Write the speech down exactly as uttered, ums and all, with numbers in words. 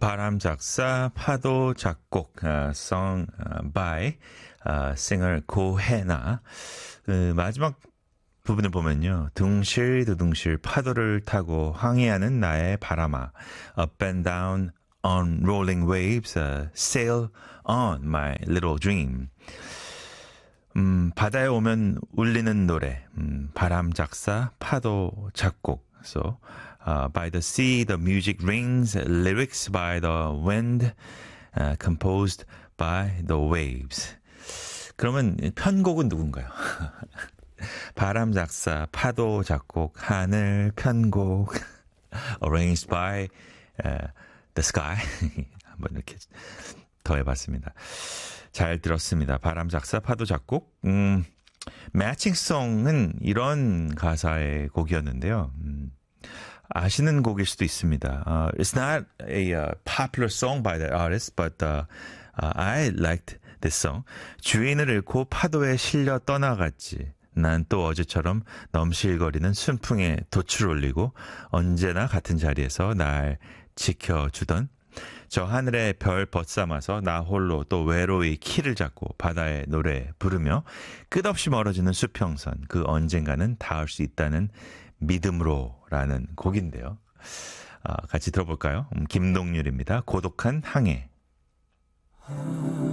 바람 작사, 파도 작곡, uh, song uh, by uh, singer 고해나. 그 마지막 부분을 보면요. 둥실 두둥실 파도를 타고 항해하는 나의 바람아. Up and down on rolling waves, uh, sail on my little dream. 음, 바다에 오면 울리는 노래, 음, 바람 작사, 파도 작곡. So, uh, by the sea, the music rings, lyrics by the wind, uh, composed by the waves. 그러면 편곡은 누군가요? 바람 작사, 파도 작곡, 하늘 편곡, arranged by uh, the sky. 한번 이렇게 더해봤습니다. 잘 들었습니다. 바람 작사, 파도 작곡. 음, 매칭송은 이런 가사의 곡이었는데요. 음, 아시는 곡일 수도 있습니다. Uh, it's not a uh, popular song by the artist, but uh, uh, I liked this song. 주인을 잃고 파도에 실려 떠나갔지. 난 또 어제처럼 넘실거리는 순풍에 돛을 올리고 언제나 같은 자리에서 날 지켜주던 저 하늘의 별 벗삼아서 나 홀로 또 외로이 키를 잡고 바다의 노래 부르며 끝없이 멀어지는 수평선 그 언젠가는 닿을 수 있다는 믿음으로라는 곡인데요. 아, 같이 들어볼까요? 음, 김동률입니다. 고독한 항해.